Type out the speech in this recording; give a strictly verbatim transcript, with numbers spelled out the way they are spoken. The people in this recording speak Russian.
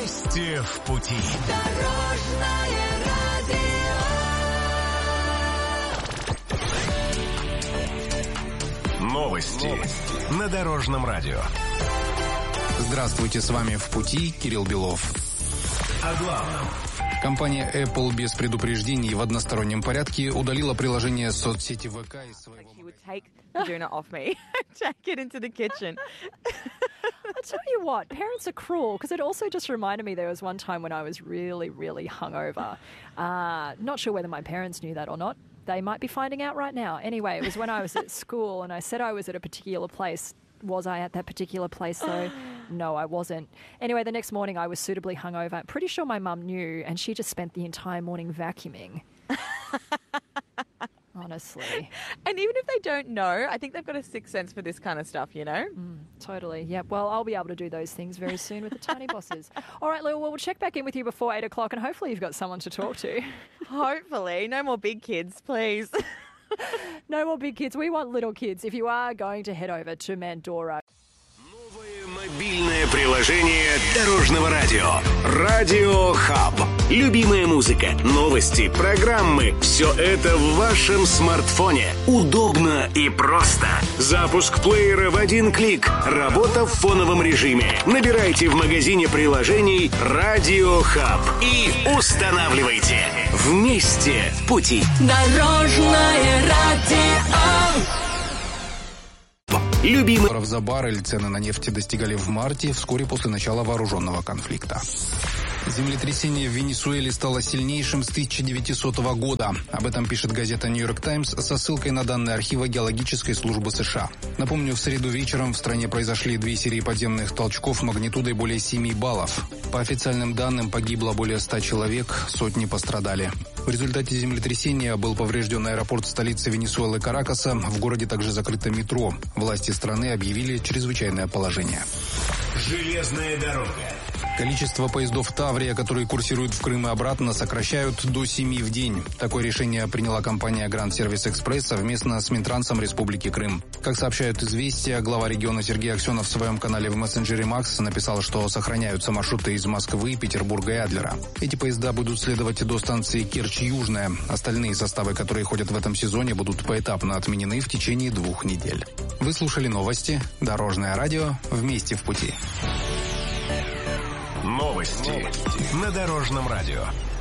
Вместе в пути. Дорожное радио. Новости на Дорожном радио. Здравствуйте, с вами «В пути» Кирилл Белов. О главном. Компания Apple без предупреждений в одностороннем порядке удалила приложение соцсети ВК из своего... Take the doona off me, take it into the kitchen. I tell you what, parents are cruel, because it also just reminded me there was one time when I was really, really hungover. Uh, not sure whether my parents knew that or not. They might be finding out right now. Anyway, it was when I was at school and I said I was at a particular place. Was I at that particular place though? No, I wasn't. Anyway, the next morning I was suitably hungover. Pretty sure my mum knew, and she just spent the entire morning vacuuming. Honestly. And even if they don't know, I think they've got a sixth sense for this kind of stuff, you know? Mm, totally. Yeah. Well, I'll be able to do those things very soon with the tiny bosses. All right, Lou, well, we'll check back in with you before eight o'clock, and hopefully you've got someone to talk to. Hopefully. No more big kids, please. No more big kids. We want little kids. If you are going to head over to Mandora. Мобильное приложение Дорожного радио. Радио Хаб. Любимая музыка, новости, программы. Все это в вашем смартфоне. Удобно и просто. Запуск плеера в один клик. Работа в фоновом режиме. Набирайте в магазине приложений Радио Хаб и устанавливайте. Вместе в пути. Дорожное радио. Любимый. Долларов за баррель цены на нефть достигали в марте, вскоре после начала вооруженного конфликта. Землетрясение в Венесуэле стало сильнейшим с тысяча девятисотого года. Об этом пишет газета «Нью-Йорк Таймс» со ссылкой на данные архива геологической службы США. Напомню, в среду вечером в стране произошли две серии подземных толчков магнитудой более семи баллов. По официальным данным погибло более ста человек, сотни пострадали. В результате землетрясения был поврежден аэропорт столицы Венесуэлы Каракаса. В городе также закрыто метро. Власти страны объявили чрезвычайное положение. Железная дорога. Количество поездов «Таврия», которые курсируют в Крым и обратно, сокращают до семи в день. Такое решение приняла компания «Гранд Сервис Экспресс» совместно с Минтрансом Республики Крым. Как сообщают «Известия», глава региона Сергей Аксенов в своем канале в мессенджере Макс написал, что сохраняются маршруты из Москвы, Петербурга и Адлера. Эти поезда будут следовать до станции Керчь-Южная. Остальные составы, которые ходят в этом сезоне, будут поэтапно отменены в течение двух недель. Вы слушали новости. Дорожное радио. Вместе в пути. Новости на Дорожном радио.